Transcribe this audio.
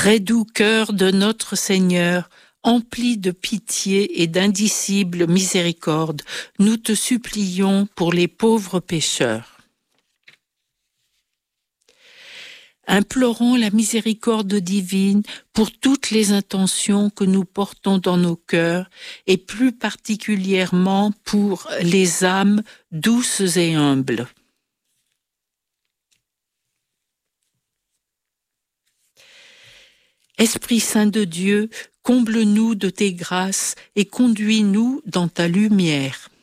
Très doux cœur de notre Seigneur, empli de pitié et d'indicible miséricorde, nous te supplions pour les pauvres pécheurs. Implorons la miséricorde divine pour toutes les intentions que nous portons dans nos cœurs et plus particulièrement pour les âmes douces et humbles. Esprit Saint de Dieu, comble-nous de tes grâces et conduis-nous dans ta lumière.